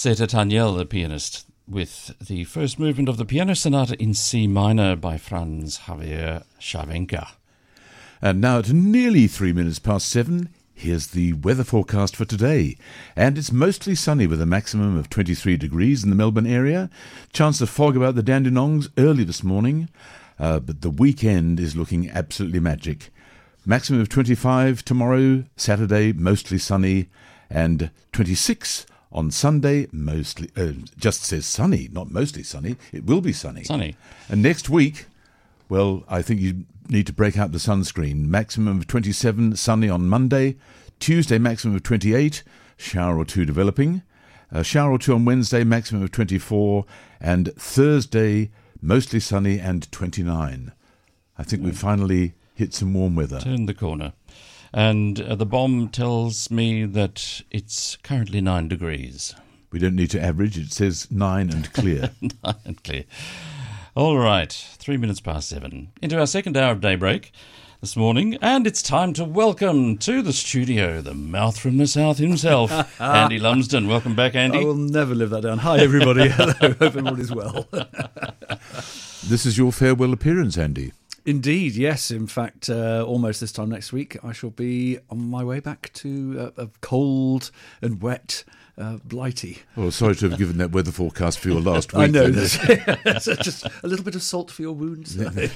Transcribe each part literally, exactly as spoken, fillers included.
Zeta Tanyel, the pianist, with the first movement of the Piano Sonata in C minor by Franz Javier Cervenka. And now at nearly three minutes past seven, here's the weather forecast for today. And it's mostly sunny with a maximum of twenty-three degrees in the Melbourne area. Chance of fog about the Dandenongs early this morning, uh, but the weekend is looking absolutely magic. Maximum of twenty-five tomorrow, Saturday, mostly sunny, and twenty-six on Sunday, mostly, uh, just says sunny, not mostly sunny. It will be sunny. Sunny. And next week, well, I think you need to break out the sunscreen. Maximum of twenty-seven, sunny on Monday. Tuesday, maximum of twenty-eight, shower or two developing. A shower or two on Wednesday, maximum of twenty-four. And Thursday, mostly sunny and twenty-nine. I think we've finally hit some warm weather. Turn the corner. And uh, the bomb tells me that it's currently nine degrees. We don't need to average. It says nine and clear. Nine and clear. All right, three minutes past seven. Into our second hour of Daybreak this morning. And it's time to welcome to the studio the mouth from the south himself, Andy Lumsden. Welcome back, Andy. I will never live that down. Hi, everybody. Hello. Hope everybody's well. This is your farewell appearance, Andy. Indeed, yes. In fact, uh, almost this time next week, I shall be on my way back to uh, a cold and wet uh, Blighty. Oh, sorry to have given that weather forecast for your last week. I know. That's, so just a little bit of salt for your wounds.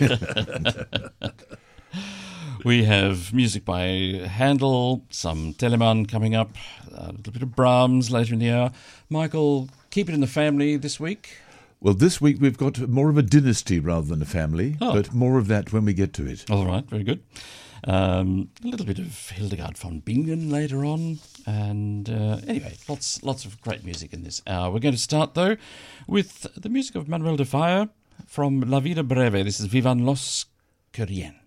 We have music by Handel, some Telemann coming up, a little bit of Brahms later in the hour. Michael, keep it in the family this week. Well, this week we've got more of a dynasty rather than a family, oh. but more of that when we get to it. All right, very good. Um, a little bit of Hildegard von Bingen later on. And uh, anyway, lots lots of great music in this hour. We're going to start, though, with the music of Manuel de Falla from La Vida Breve. This is Vivan los que Rien.